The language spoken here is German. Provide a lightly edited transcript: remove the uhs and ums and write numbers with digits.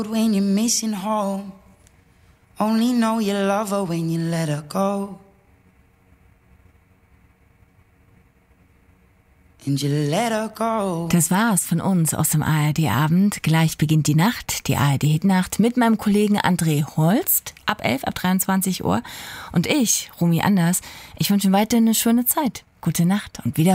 When you're missing home, only know you love her when you let her go. And you let her go. Das war's von uns aus dem ARD-Abend. Gleich beginnt die Nacht, die ARD-Hitnacht, mit meinem Kollegen André Holst ab 11, ab 23 Uhr. Und ich, Romy Anders, ich wünsche Ihnen weiterhin eine schöne Zeit. Gute Nacht und wieder